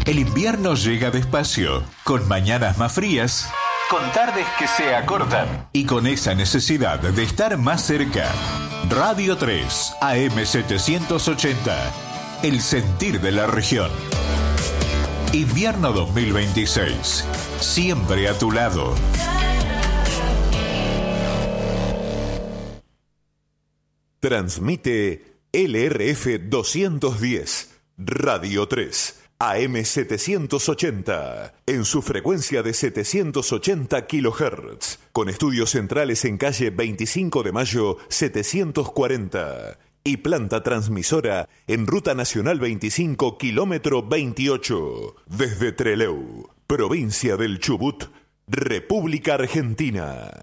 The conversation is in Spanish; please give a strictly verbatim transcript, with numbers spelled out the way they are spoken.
El invierno llega despacio, con mañanas más frías, con tardes que se acortan y con esa necesidad de estar más cerca. Radio tres, A M setecientos ochenta, el sentir de la región. Invierno dos mil veintiséis, siempre a tu lado. Transmite L R F doscientos diez, Radio tres, A M setecientos ochenta, en su frecuencia de setecientos ochenta kilohertz, con estudios centrales en calle veinticinco de mayo setecientos cuarenta y planta transmisora en Ruta Nacional veinticinco, kilómetro veintiocho, desde Trelew, provincia del Chubut, República Argentina.